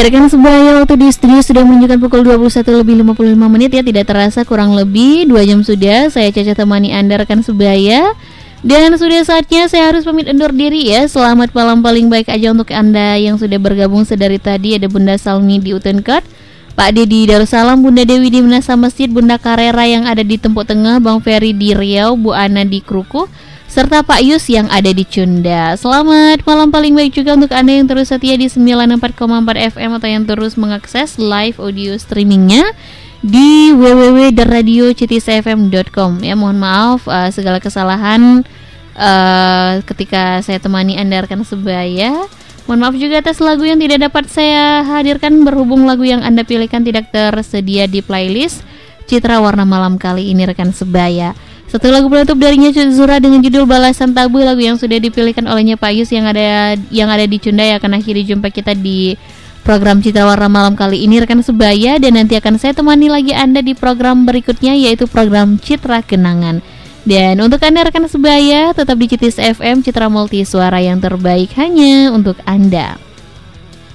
Ya rekan sebaya, waktu di studio sudah menunjukkan pukul 21:55 ya. Tidak terasa kurang lebih 2 jam sudah saya Caca temani Anda rekan sebaya. Dan sudah saatnya saya harus pamit undur diri ya. Selamat malam paling baik aja untuk Anda yang sudah bergabung sedari tadi. Ada Bunda Salmi di Utenkert, Pak Dedi Darussalam, Bunda Dewi di Menasa Masjid, Bunda Karera yang ada di Tempuk Tengah, Bang Ferry di Riau, Bu Ana di Kruku, serta Pak Yus yang ada di Cunda. Selamat malam paling baik juga untuk Anda yang terus setia di 94,4 FM atau yang terus mengakses live audio streamingnya di www.radiocitisfm.com. Ya, mohon maaf segala kesalahan ketika saya temani Anda rekan sebaya. Mohon maaf juga atas lagu yang tidak dapat saya hadirkan berhubung lagu yang Anda pilihkan tidak tersedia di playlist Citra Warna Malam kali ini rekan sebaya. Satu lagu penutup darinya Zura dengan judul Balasan Tabu, lagu yang sudah dipilihkan olehnya Pak Yus yang ada di Cunda, yang akan akhiri jumpa kita di program Citra Warna Malam kali ini rekan sebaya. Dan nanti akan saya temani lagi Anda di program berikutnya, yaitu program Citra Kenangan. Dan untuk Anda rekan sebaya, tetap di Citis FM, Citra Multi Suara yang terbaik hanya untuk Anda.